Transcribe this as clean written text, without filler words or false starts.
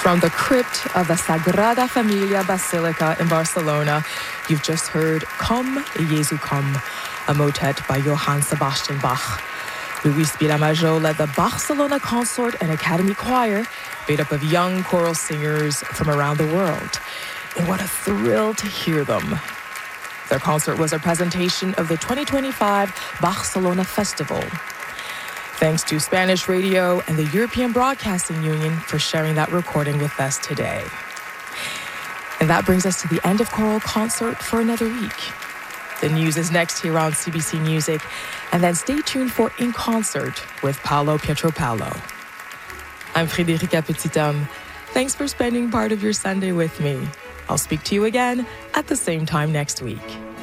From the crypt of the Sagrada Familia Basilica in Barcelona, you've just heard Come, Jesu Come, a motet by Johann Sebastian Bach. Luis Vilamajó led the Barcelona Consort and Academy Choir, made up of young choral singers from around the world. And what a thrill to hear them. Their concert was a presentation of the 2025 Barcelona Festival. Thanks to Spanish Radio and the European Broadcasting Union for sharing that recording with us today. And that brings us to the end of Choral Consort for another week. The news is next here on CBC Music, and then stay tuned for In Concert with Paolo Pietropalo. I'm Frédérica Petithomme. Thanks for spending part of your Sunday with me. I'll speak to you again at the same time next week.